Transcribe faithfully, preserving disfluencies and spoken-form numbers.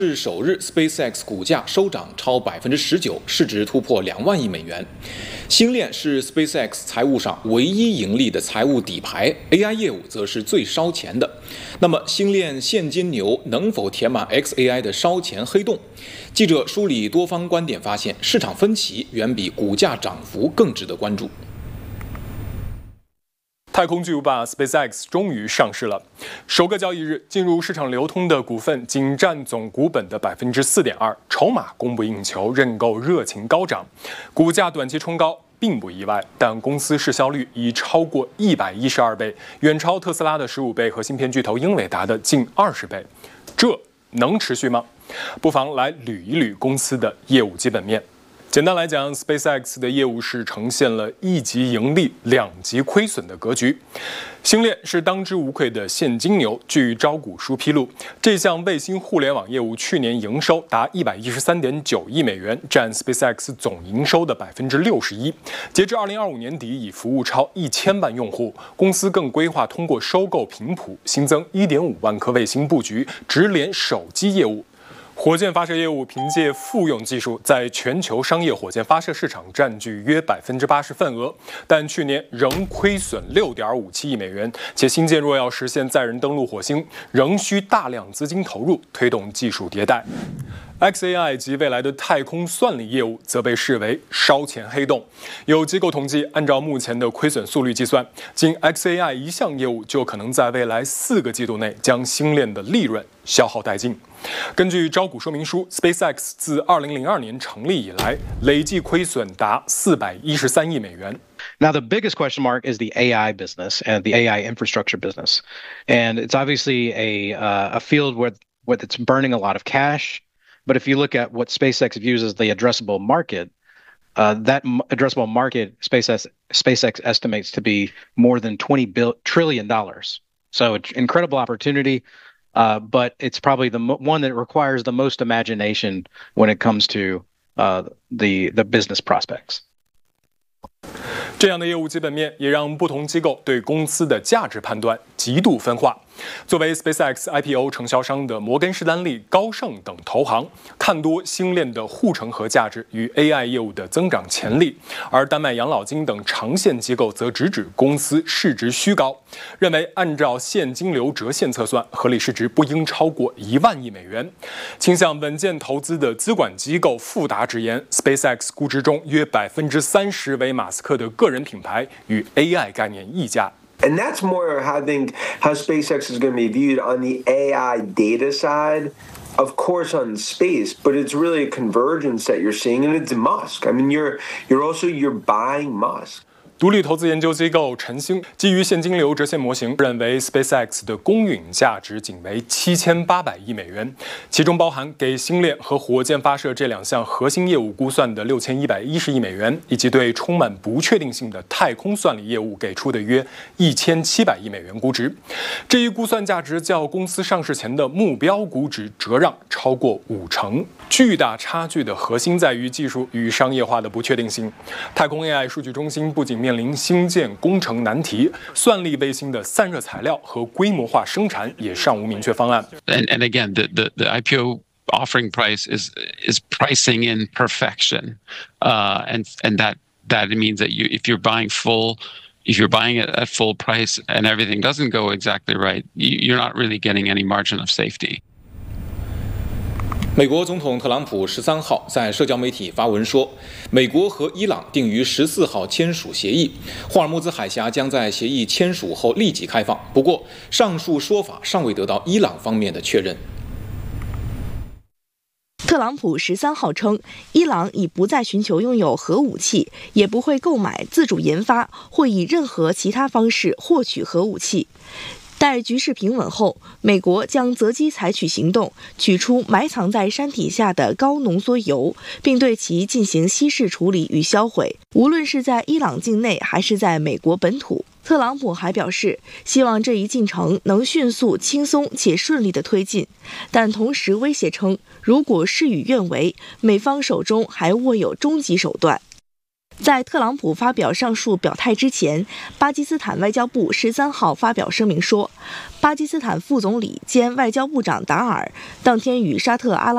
是首日 ，SpaceX 股价收涨超百分之十九，市值突破两万亿美元。星链是 SpaceX 财务上唯一盈利的财务底牌 ，A I 业务则是最烧钱的。那么，星链现金流能否填满 X A I 的烧钱黑洞？记者梳理多方观点，发现市场分歧远比股价涨幅更值得关注。 太空巨无霸 SpaceX 终于上市了。首个交易日进入市场流通的股份仅占总股本的百分之四点二，筹码供不应求，认购热情高涨，股价短期冲高并不意外。但公司市销率已超过一百一十二倍，远超特斯拉的十五倍和芯片巨头英伟达的近二十倍。这能持续吗？不妨来捋一捋公司的业务基本面。 简单来讲 ，SpaceX 的业务是呈现了一级盈利、两级亏损的格局。星链是当之无愧的现金牛。据招股书披露，这项卫星互联网业务去年营收达一百一十三点九亿美元，占 SpaceX 总营收的百分之六十一。截至二零二五年底，已服务超一千万用户。公司更规划通过收购频谱，新增一点五万颗卫星布局，直连手机业务。 火箭发射业务凭借复用技术，在全球商业火箭发射市场占据约百分之八十份额，但去年仍亏损六点五七亿美元。且新建若要实现载人登陆火星，仍需大量资金投入，推动技术迭代。 X A I 及未来的太空算力业务则被视为烧钱黑洞。有机构统计，按照目前的亏损速率计算，仅 X A I 一项业务就可能在未来四个季度内将星链的利润消耗殆尽。根据招股说明书 ，SpaceX 自二零零二年成立以来，累计亏损达四百一十三亿美元。 Now, the biggest question mark is the A I business and the A I infrastructure business, and it's obviously a uh, a field where where it's burning a lot of cash. But if you look at what SpaceX views as the addressable market, uh, that m- addressable market SpaceX SpaceX estimates to be more than twenty bill- trillion dollars. So, it's incredible opportunity, uh, but it's probably the mo- one that requires the most imagination when it comes to uh, the the business prospects. 这样的业务基本面也让不同机构对公司的价值判断极度分化。作为 SpaceX I P O 承销商的摩根士丹利、高盛等投行看多星链的护城河价值与 A I 业务的增长潜力，而丹麦养老金等长线机构则直指公司市值虚高，认为按照现金流折现测算，合理市值不应超过一万亿美元。倾向稳健投资的资管机构富达直言 ，SpaceX 估值中约百分之三十为马斯克的个人品牌与 A I 概念溢价。 And that's more, I think, how SpaceX is going to be viewed on the A I data side. Of course, on space, but it's really a convergence that you're seeing, and it's Musk. I mean, you're you're also you're buying Musk. 独立投资研究机构晨星基于现金流折现模型，认为 SpaceX 的公允价值仅为七千八百亿美元，其中包含给星链和火箭发射这两项核心业务估算的六千一百一十亿美元，以及对充满不确定性的太空算力业务给出的约一千七百亿美元估值。这一估算价值较公司上市前的目标估值折让超过五成。巨大差距的核心在于技术与商业化的不确定性。太空 A I 数据中心不仅面临新建工程难题，算力卫星的散热材料和规模化生产也尚无明确方案。 And and again, the the, the I P O offering price is is pricing in perfection, uh, and and that that means that you if you're buying full. If you're buying it at full price and everything doesn't go exactly right, you're not really getting any margin of safety. 美国总统特朗普十三号在社交媒体发文说，美国和伊朗定于十四号签署协议，霍尔木兹海峡将在协议签署后立即开放。不过，上述说法尚未得到伊朗方面的确认。 特朗普十三号称，伊朗已不再寻求拥有核武器，也不会购买、自主研发或以任何其他方式获取核武器。待局势平稳后，美国将择机采取行动，取出埋藏在山体下的高浓缩铀，并对其进行稀释处理与销毁，无论是在伊朗境内还是在美国本土。特朗普还表示，希望这一进程能迅速、轻松且顺利地推进，但同时威胁称，如果事与愿违，美方手中还握有终极手段。在特朗普发表上述表态之前，巴基斯坦外交部十三号发表声明说，巴基斯坦副总理兼外交部长达尔当天与沙特阿拉